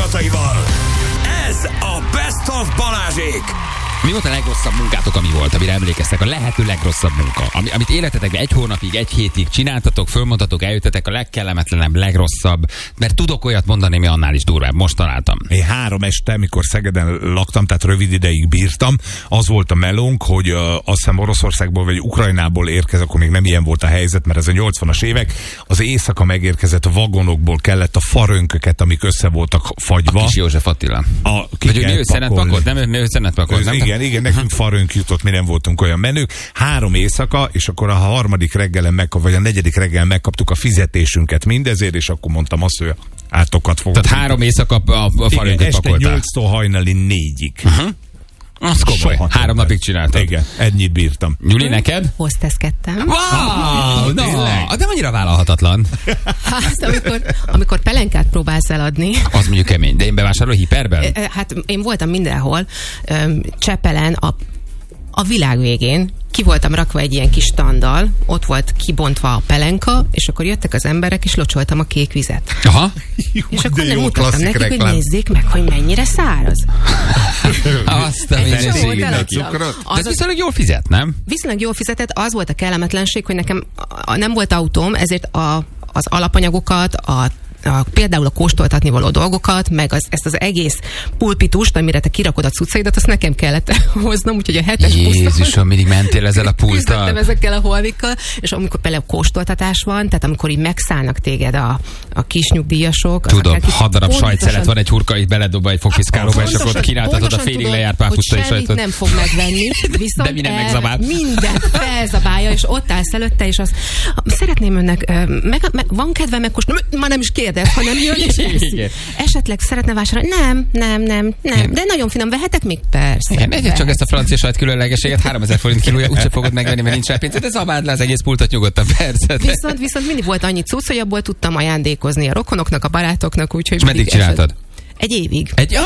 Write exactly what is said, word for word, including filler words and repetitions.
gondolataival. Ez a Best of Balázsék. Mi volt a legrosszabb munkátok, ami volt, amire emlékeztek? A lehető legrosszabb munka. Ami, amit életetekben egy hónapig, egy hétig csináltatok, fölmondtatok, eljöttetek, a legkellemetlenebb, legrosszabb. Mert tudok olyat mondani, ami annál is durvább. Most találtam. Én három este, amikor Szegeden laktam, tehát rövid ideig bírtam, az volt a melónk, hogy uh, azt hiszem Oroszországból vagy Ukrajnából érkezett, akkor még nem ilyen volt a helyzet, mert ez a nyolcvanas évek, az éjszaka megérkezett vagonokból kellett a farönköket, amik össze voltak fagyva. A Kis József Attila. A, vagy ő szenetpakolt, nem ő szenetpakolt, nem? Igen, igen, nekünk farönk jutott, mi nem voltunk olyan menők. Három éjszaka, és akkor a harmadik reggelen megkap, vagy a negyedik reggelen megkaptuk a fizetésünket mindezért, és akkor mondtam azt, hogy átokat fogok. Tehát három éjszaka a, a farönköt pakoltál. Este nyolctól hajnali négyig. Uh-huh. Az komoly. Soha három többet. Napig csináltam. Igen, ennyit bírtam. Gyuri, neked? Hozteszkedtem. Wow! No, de annyira vállalhatatlan. Hát, amikor, amikor pelenkát próbálsz eladni. Az mondjuk kemény. De én bevásároló hiperben? Hát én voltam mindenhol. Csepelen, a, a világ végén. Ki voltam rakva egy ilyen kis standal, ott volt kibontva a pelenka, és akkor jöttek az emberek, és locsoltam a kék vizet. Aha. És akkor nem mutattam nekik, reklám. Hogy nézzék meg, hogy mennyire száraz. Azt a mindenségét. De ez viszonylag jól fizet, nem? Viszonylag jól fizetett, az volt a kellemetlenség, hogy nekem nem volt autóm, ezért a, az alapanyagokat, a A, például a kóstoltatni való dolgokat, meg az, ezt az egész pulpitust, amire te kirakod a cuccaidat, azt nekem kellett hoznom, úgyhogy a hetes buszon... Jézusom, mindig mentél ezzel a pulttal. Küzdöttem ezekkel a holmikkal, és amikor például kóstoltatás van, tehát amikor így megszállnak téged a, a kis nyugdíjasok... Tudom, hat darab sajtszelet van egy hurka, itt beledobva egy fogpiszkálóba, és akkor kínáltatod a félig lejárt pápusztai sajtot. Nem fog megvenni, viszont de minden megzabál. Mindent felzabálja, és ott állsz előtte, és azt szeretném önnek, meg, meg, van kedve megkóstolni, már nem is kérdez, ha nem jön és eszi. Esetleg szeretne vásárolni? Nem, nem, nem, nem. De nagyon finom, vehetek még? Persze. Igen, persze. Csak ezt a francia sajt különlegességet, háromezer forint kilója, úgyse fogod megvenni, mert nincs rá pénz. De zabáld le az egész pultot nyugodtan, persze. De. Viszont, viszont mindig volt annyi cucc, hogy abból tudtam ajándékozni a rokonoknak, a barátoknak, úgyhogy... És meddig csináltad? Egy évig. Egy